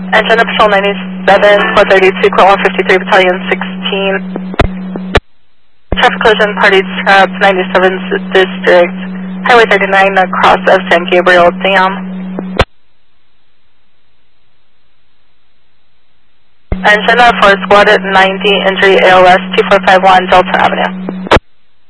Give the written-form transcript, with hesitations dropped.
Engine of Patrol 97, 432, Quote 153, Battalion 16. Traffic collision, party trapped, 97th District, Highway 39, across of San Gabriel Dam. Engine for Squad 90, injury ALS 2451, Delta Avenue.